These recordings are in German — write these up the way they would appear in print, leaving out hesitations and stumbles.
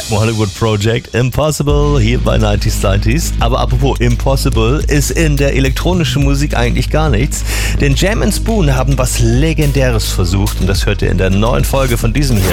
Hollywood Project Impossible hier bei 90s. Aber apropos Impossible ist in der elektronischen Musik eigentlich gar nichts. Denn Jam & Spoon haben was Legendäres versucht und das hört ihr in der neuen Folge von diesem hier.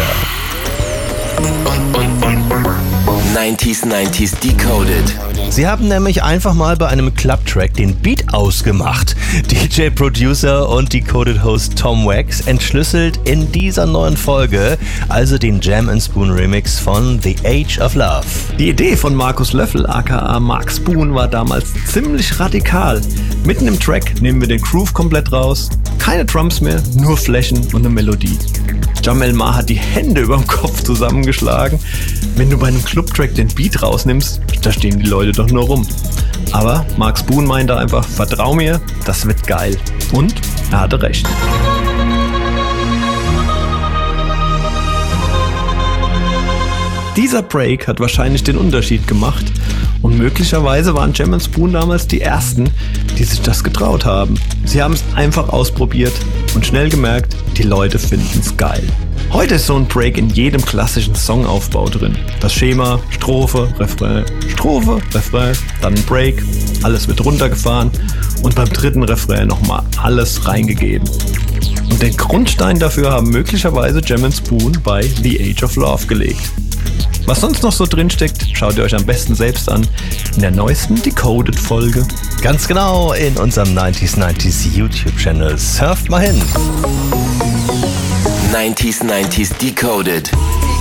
90s Decoded. Sie haben nämlich einfach mal bei einem Clubtrack den Beat ausgemacht. DJ, Producer und Decoded Host Tom Wax entschlüsselt in dieser neuen Folge also den Jam & Spoon Remix von The Age of Love. Die Idee von Markus Löffel aka Mark Spoon war damals ziemlich radikal. Mitten im Track nehmen wir den Groove komplett raus, keine Drums mehr, nur Flächen und eine Melodie. Jamel Ma hat die Hände überm Kopf zusammengeschlagen. Wenn du bei einem Clubtrack den Beat rausnimmst, da stehen die Leute doch nur rum. Aber Mark Spoon meinte einfach, vertrau mir, das wird geil. Und er hatte recht. Dieser Break hat wahrscheinlich den Unterschied gemacht. Und möglicherweise waren Jam & Spoon damals die ersten, die sich das getraut haben. Sie haben es einfach ausprobiert und schnell gemerkt, die Leute finden es geil. Heute ist so ein Break in jedem klassischen Songaufbau drin. Das Schema, Strophe, Refrain, dann ein Break, alles wird runtergefahren und beim dritten Refrain nochmal alles reingegeben. Und den Grundstein dafür haben möglicherweise Jam & Spoon bei The Age of Love gelegt. Was sonst noch so drinsteckt, schaut ihr euch am besten selbst an in der neuesten Decoded-Folge. Ganz genau, in unserem 90s YouTube-Channel. Surft mal hin. 90s Decoded.